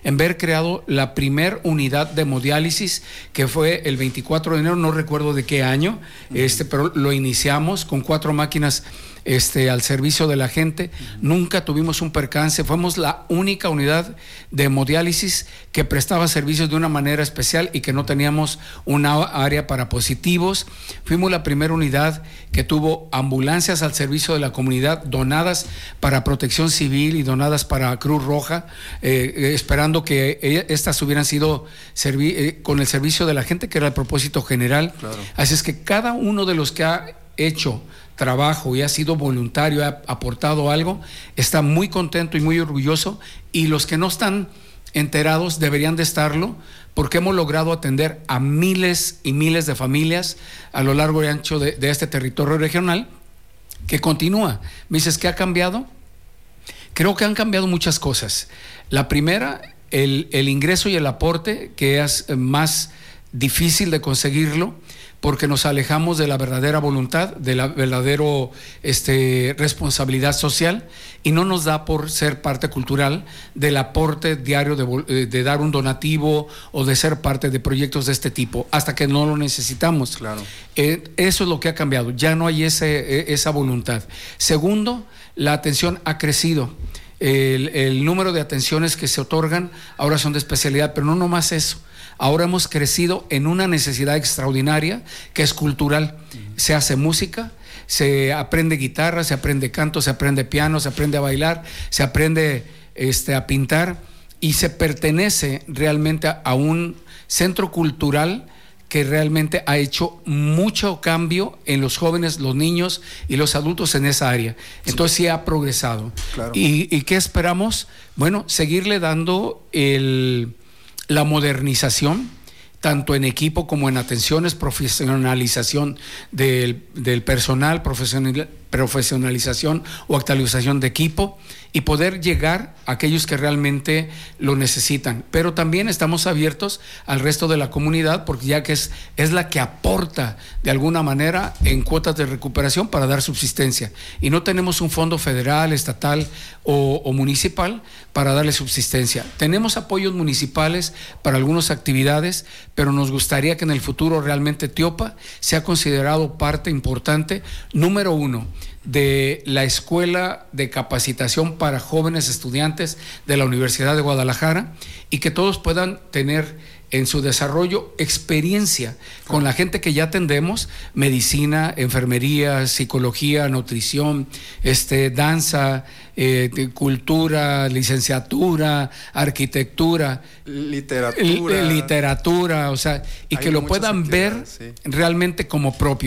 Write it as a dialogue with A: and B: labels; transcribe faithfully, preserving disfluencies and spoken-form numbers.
A: en ver creado la primer unidad de hemodiálisis, que fue el veinticuatro de enero, no recuerdo de qué año, uh-huh. este, pero lo iniciamos con cuatro máquinas Este, al servicio de la gente. Uh-huh. Nunca tuvimos un percance, fuimos la única unidad de hemodiálisis que prestaba servicios de una manera especial y que no teníamos una área para positivos. Fuimos la primera unidad que tuvo ambulancias al servicio de la comunidad, donadas para Protección Civil y donadas para Cruz Roja, eh, esperando que estas hubieran sido servi- eh, con el servicio de la gente, que era el propósito general. Claro. Así es que cada uno de los que ha hecho trabajo y ha sido voluntario, ha aportado algo, está muy contento y muy orgulloso, y los que no están enterados deberían de estarlo, porque hemos logrado atender a miles y miles de familias a lo largo y ancho de, de este territorio regional, que continúa. Me dices, ¿qué ha cambiado? Creo que han cambiado muchas cosas. La primera, el, el ingreso y el aporte, que es más difícil de conseguirlo, porque nos alejamos de la verdadera voluntad, de la verdadera este, responsabilidad social, y no nos da por ser parte cultural del aporte diario de, de dar un donativo o de ser parte de proyectos de este tipo, hasta que no lo necesitamos. Claro. Eh, eso es lo que ha cambiado, ya no hay ese, esa voluntad. Segundo, la atención ha crecido. El, el número de atenciones que se otorgan ahora son de especialidad, pero no nomás eso. Ahora hemos crecido en una necesidad extraordinaria que es cultural. Uh-huh. Se hace música, se aprende guitarra, se aprende canto, se aprende piano, se aprende a bailar, se aprende este, a pintar, y se pertenece realmente a, a un centro cultural que realmente ha hecho mucho cambio en los jóvenes, los niños y los adultos en esa área. Entonces sí, sí ha progresado. Claro. ¿Y, y qué esperamos? Bueno, seguirle dando el... la modernización, tanto en equipo como en atenciones, profesionalización del, del personal, profesional, profesionalización o actualización de equipo, y poder llegar a aquellos que realmente lo necesitan. Pero también estamos abiertos al resto de la comunidad, porque ya que es, es la que aporta de alguna manera en cuotas de recuperación para dar subsistencia. Y no tenemos un fondo federal, estatal o, o municipal para darle subsistencia. Tenemos apoyos municipales para algunas actividades, pero nos gustaría que en el futuro realmente Tiopa sea considerado parte importante, número uno, de la Escuela de Capacitación para Jóvenes Estudiantes de la Universidad de Guadalajara, y que todos puedan tener en su desarrollo experiencia con la gente que ya atendemos: medicina, enfermería, psicología, nutrición, este, danza, eh, cultura, licenciatura, arquitectura,
B: literatura,
A: literatura, o sea, y Hay que lo puedan ver sí. realmente como propio.